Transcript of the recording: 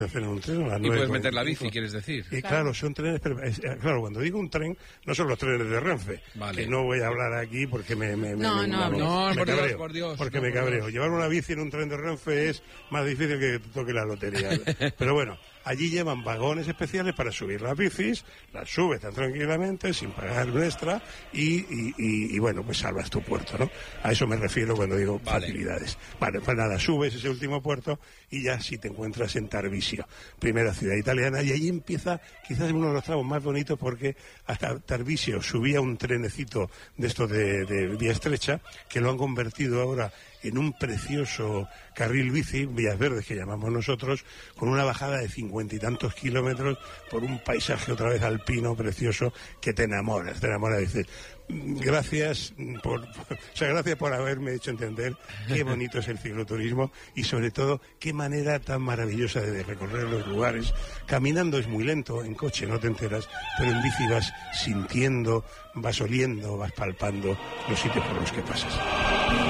hacer un tren a las 9:45. Y puedes meter la bici, quieres decir. Y claro, son trenes, pero claro, cuando digo un tren, no son los trenes de Renfe, Vale. que no voy a hablar aquí porque me cabreo, por Dios. porque me cabreo. Llevar una bici en un tren de Renfe es más difícil que te toque la lotería. Pero bueno, allí llevan vagones especiales para subir las bicis, las subes tan tranquilamente, sin pagar un extra, y bueno, pues salvas tu puerto, ¿no? A eso me refiero cuando digo facilidades. Vale, pues nada, subes ese último puerto y ya sí te encuentras en Tarvisio, primera ciudad italiana, y allí empieza quizás uno de los tramos más bonitos, porque hasta Tarvisio subía un trenecito de estos de vía estrecha, que lo han convertido ahora en un precioso carril bici, Vías Verdes que llamamos nosotros, con una bajada de 50 y tantos kilómetros por un paisaje otra vez alpino precioso que te enamora, dices, gracias por haberme hecho entender qué bonito es el cicloturismo y sobre todo qué manera tan maravillosa de recorrer los lugares. Caminando es muy lento, en coche no te enteras, pero en bici vas sintiendo, vas oliendo, vas palpando los sitios por los que pasas.